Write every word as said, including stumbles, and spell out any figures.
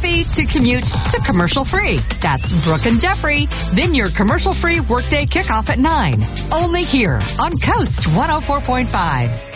coffee to commute to commercial free. That's Brooke and Jeffrey. Then your commercial free workday kickoff at nine. Only here on Coast one oh four point five.